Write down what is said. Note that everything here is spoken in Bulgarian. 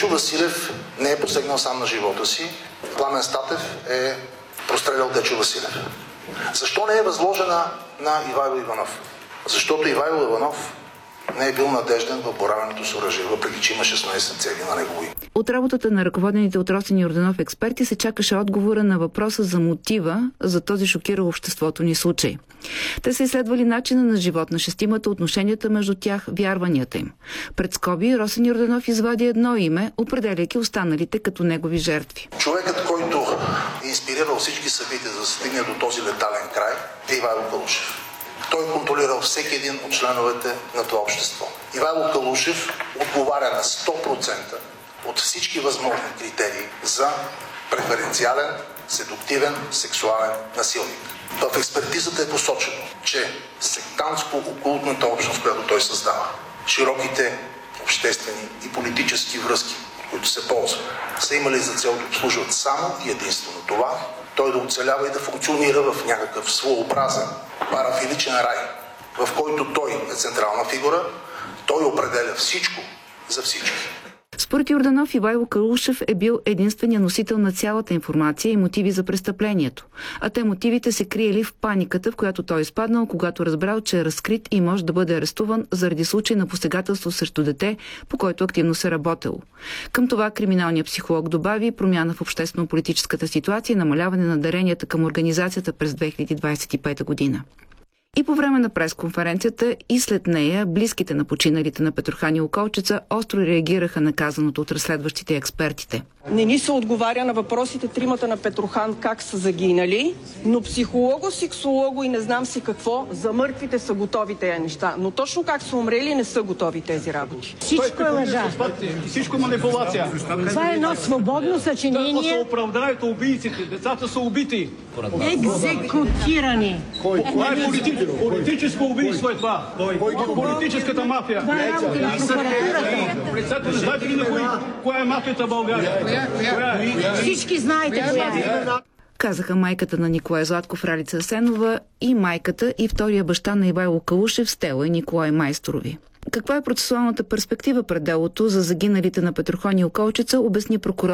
Дечо Василев не е посегнал сам на живота си. Пламен Статев е прострелял Дечо Василев. Защо не е възложена на Ивайло Иванов? Защото Ивайло Иванов не е бил надежден в боравенето с оръжие, въпреки че има 16 цели на негово име. От работата на ръководените от Росен Йорданов експерти се чакаше отговора на въпроса за мотива за този шокирал обществото ни случай. Те са изследвали начина на живот на шестимата, отношенията между тях, вярванията им. Пред скоби Росен Йорданов извади едно име, определяйки останалите като негови жертви. Човекът, който е инспирирал всички събития за да стигне до този летален край, е Ивайло Калушев. Той е контролирал всеки един от членовете на това общество. Ивайло Калушев отговаря на 100% от всички възможни критерии за преференциален, седуктивен, сексуален насилник. В експертизата е посочено, че сектантско-окултната общност, която той създава, широките обществени и политически връзки, които се ползват, са имали за цел да обслужват само и единствено това, той да оцелява и да функционира в някакъв своеобразен парафиличен рай, в който той е централна фигура, той определя всичко за всички. Според Йорданов, Ивайло Калушев е бил единствения носител на цялата информация и мотиви за престъплението. А те мотивите се криели в паниката, в която той изпаднал, когато разбрал, че е разкрит и може да бъде арестуван заради случай на посегателство срещу дете, по който активно се работело. Към това криминалният психолог добави промяна в обществено-политическата ситуация и намаляване на даренията към организацията през 2025 година. И по време на пресконференцията и след нея, близките на починалите на Петрохан и Околчеца остро реагираха на казаното от разследващите експертите. Не ни се отговаря на въпросите тримата на Петрохан как са загинали, но психолого, сексолого и не знам си какво, за мъртвите са готови тези неща. Но точно как са умрели, не са готови тези работи. Всичко е лъжа. Всичко е манипулация. Това е едно свободно съчинение. Да се оправдаят убийците. Децата са убити. Екзекутирани. Това е политическо убийство е това. Политическата мафия. Председател, знаете ли коя е мафията в България? Всички знаете коя е. Казаха майката на Николай Златков, Ралица Асенова, и майката и втория баща на Ивайло Калушев, Стела и Николай Майсторови. Каква е процесуалната перспектива пред делото за загиналите на Петрохан и Околчеца, обясни прокурор